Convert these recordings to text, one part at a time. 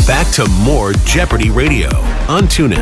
back to more Jeopardy Radio on TuneIn.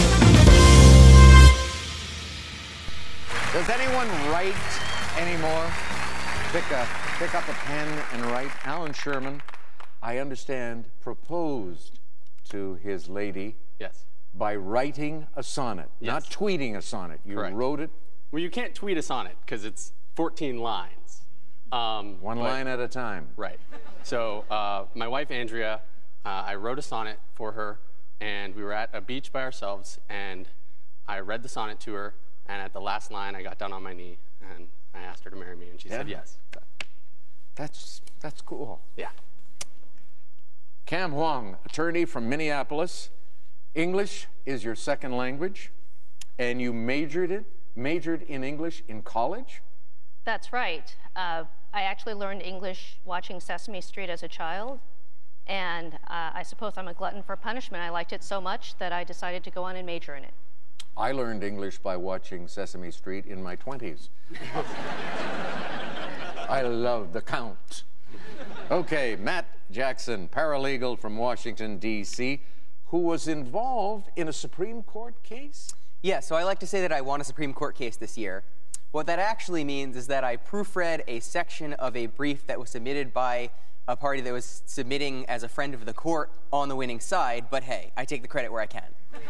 Does anyone write anymore? Pick up a pen and write. Alan Sherman, I understand, proposed to his lady. Yes. By writing a sonnet, not tweeting a sonnet. You wrote it. Well, you can't tweet a sonnet because it's 14 lines. One line at a time. Right. So my wife, Andrea, I wrote a sonnet for her, and we were at a beach by ourselves, and I read the sonnet to her, and at the last line, I got down on my knee, and I asked her to marry me, and she said yes. That's cool. Yeah. Cam Huang, attorney from Minneapolis. English is your second language, and you majored in English in college? That's right. I actually learned English watching Sesame Street as a child, and I suppose I'm a glutton for punishment. I liked it so much that I decided to go on and major in it. I learned English by watching Sesame Street in my 20s. I love the Count. Okay, Matt Jackson, paralegal from Washington, D.C., who was involved in a Supreme Court case? Yeah, so I like to say that I won a Supreme Court case this year. What that actually means is that I proofread a section of a brief that was submitted by a party that was submitting as a friend of the court on the winning side, but hey, I take the credit where I can.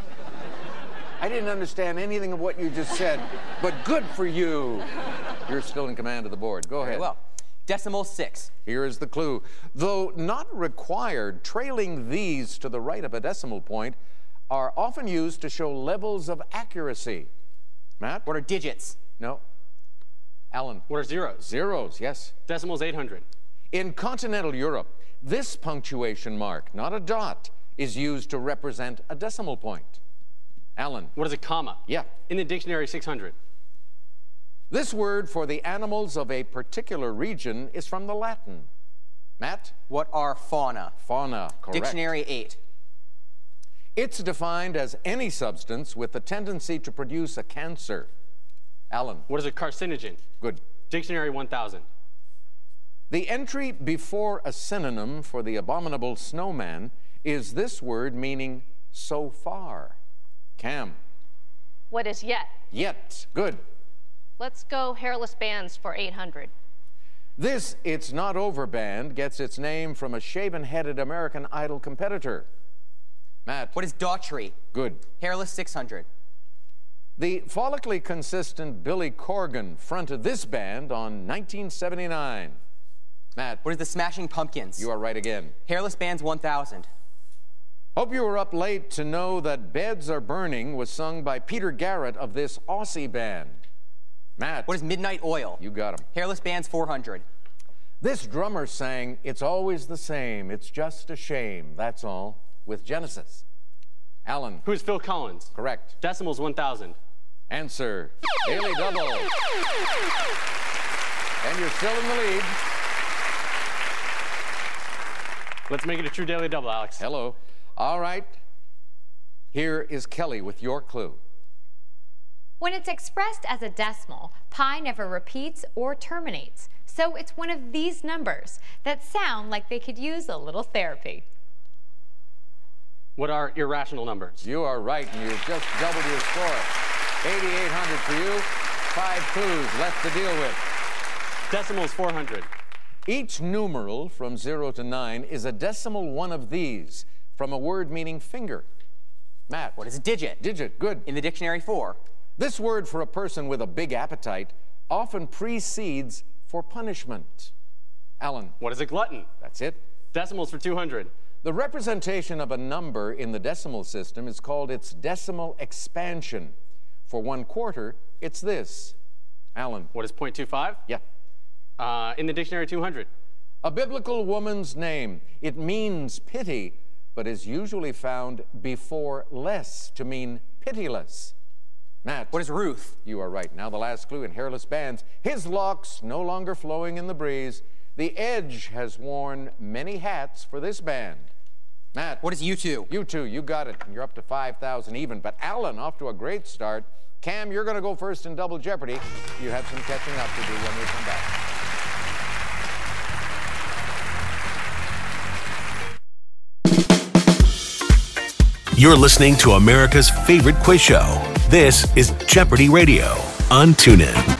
I didn't understand anything of what you just said, but good for you. You're still in command of the board. Go ahead. Very well. Decimal 6. Here is the clue. Though not required, trailing these to the right of a decimal point are often used to show levels of accuracy. Matt? What are digits? No. Alan? What are zeros? Zeros, yes. Decimal's 800. In continental Europe, this punctuation mark, not a dot, is used to represent a decimal point. Alan? What is a comma? Yeah. In the dictionary, 600. This word for the animals of a particular region is from the Latin. Matt? What are fauna? Fauna, correct. Dictionary 8. It's defined as any substance with the tendency to produce a cancer. Alan? What is a carcinogen? Good. Dictionary 1000. The entry before a synonym for the abominable snowman is this word meaning so far. Cam? What is yet? Yet. Good. Let's go hairless bands for 800. This It's Not Over band gets its name from a shaven-headed American Idol competitor. Matt? What is Daughtry? Good. Hairless 600. The follically consistent Billy Corgan fronted this band on 1979. Matt? What is the Smashing Pumpkins? You are right again. Hairless bands 1000. Hope you were up late to know that Beds Are Burning was sung by Peter Garrett of this Aussie band. Matt? What is Midnight Oil? You got him. Hairless bands 400. This drummer sang It's Always the Same, It's Just a Shame, That's All, with Genesis. Alan? Who's Phil Collins? Correct. Decimal's 1000. Answer. Daily double. And you're still in the lead. Let's make it a true daily double, Alex. Hello. All right. Here is Kelly with your clue. When it's expressed as a decimal, pi never repeats or terminates. So it's one of these numbers that sound like they could use a little therapy. What are irrational numbers? You are right, and you've just doubled your score. 8,800 for you. 5 clues left to deal with. Decimal's 400. Each numeral from 0 to 9 is a decimal one of these from a word meaning finger. Matt? What is a digit? Digit, good. In the dictionary 4. This word for a person with a big appetite often precedes for punishment. Alan? What is a glutton? That's it. Decimals for 200. The representation of a number in the decimal system is called its decimal expansion. For 1/4, it's this. Alan? What is 0.25? Yeah. In the dictionary 200. A biblical woman's name. It means pity, but is usually found before less to mean pitiless. Matt? What is Ruth? You are right. Now the last clue in hairless bands. His locks no longer flowing in the breeze. The Edge has worn many hats for this band. Matt? What is U2? U2, you got it. You're up to 5,000 even. But Alan, off to a great start. Cam, you're going to go first in Double Jeopardy. You have some catching up to do when we come back. You're listening to America's favorite quiz show. This is Jeopardy Radio on TuneIn.